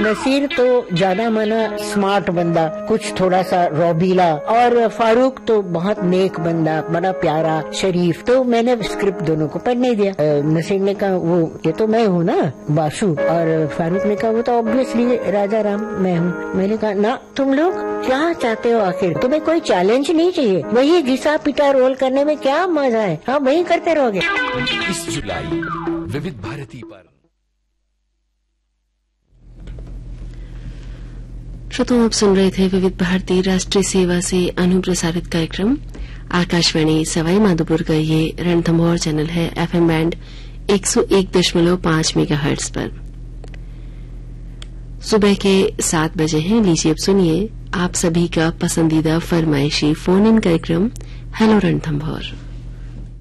नसीर तो ज्यादा माना स्मार्ट बंदा, कुछ थोड़ा सा रौबीला, और फारूक तो बहुत नेक बंदा, बड़ा प्यारा शरीफ। तो मैंने स्क्रिप्ट दोनों को पढ़ने दिया। नसीर ने कहा वो ये तो मैं हूँ ना बासु, और फारूक ने कहा वो तो ऑब्वियसली राजा राम मैं हूँ। मैंने कहा ना, तुम लोग क्या चाहते हो आखिर? तुम्हें कोई चैलेंज नहीं चाहिए? वही घिसा पिटा रोल करने में क्या मजा है? हाँ वही करते रहोगे। 20 जुलाई विविध भारती पर। श्रोताओ, आप सुन रहे थे विविध भारती राष्ट्रीय सेवा से अनुप्रसारित कार्यक्रम। आकाशवाणी सवाई माधोपुर का ये रणथंभौर चैनल है FM बैंड 101.5 मेगाहर्ट्ज पर। सुबह के 7 बजे हैं। लीजिए अब सुनिए आप सभी का पसंदीदा फरमाइशी फोन इन कार्यक्रम हेलो रणथंभौर।